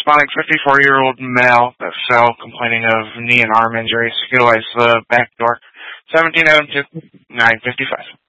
corresponding 54-year-old male that fell complaining of knee and arm injuries. Utilize the back door. 1702-955.